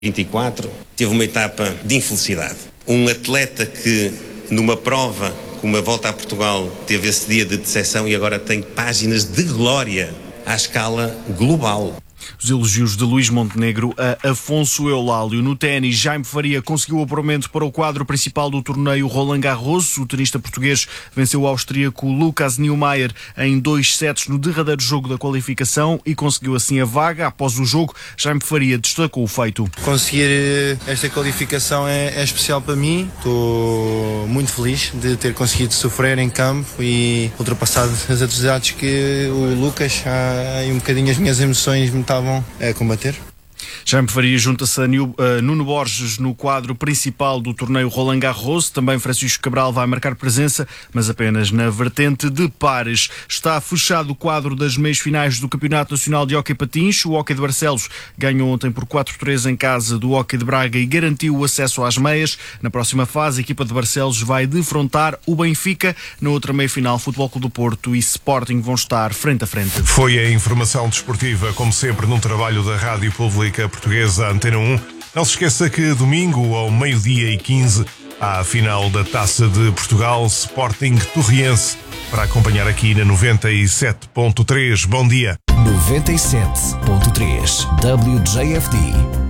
24 teve uma etapa de infelicidade. Um atleta que numa prova como a Volta a Portugal teve esse dia de decepção e agora tem páginas de glória à escala global. Os elogios de Luís Montenegro a Afonso Eulálio. No ténis, Jaime Faria conseguiu o apuramento para o quadro principal do torneio Roland Garros. O tenista português venceu o austríaco Lucas Niemeyer em 2 sets no derradeiro jogo da qualificação e conseguiu assim a vaga. Após o jogo, Jaime Faria destacou o feito. Conseguir esta qualificação é especial para mim. Estou muito feliz de ter conseguido sofrer em campo e ultrapassar as adversidades que o Lucas, um bocadinho as minhas emoções me estavam a combater. Jaime Faria junta-se a Nuno Borges no quadro principal do torneio Roland Garros. Também Francisco Cabral vai marcar presença, mas apenas na vertente de pares. Está fechado o quadro das meias finais do Campeonato Nacional de Hóquei Patins. O Hóquei de Barcelos ganhou ontem por 4-3 em casa do Hóquei de Braga e garantiu o acesso às meias. Na próxima fase, a equipa de Barcelos vai defrontar o Benfica. Na outra meia-final, Futebol Clube do Porto e Sporting vão estar frente a frente. Foi a informação desportiva, como sempre, num trabalho da Rádio Pública Portuguesa Antena 1. Não se esqueça que domingo, ao 12h15, há a final da Taça de Portugal, Sporting Torriense, para acompanhar aqui na 97.3. Bom dia. 97.3 WJFD